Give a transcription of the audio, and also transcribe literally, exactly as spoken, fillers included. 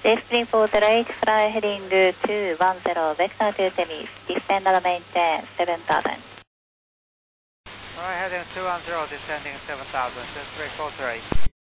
J three four zero eight, fly heading two one zero, vector to Temis, descend and maintain seven thousand. Alright, heading two one zero, descending seven thousand, J three four zero eight.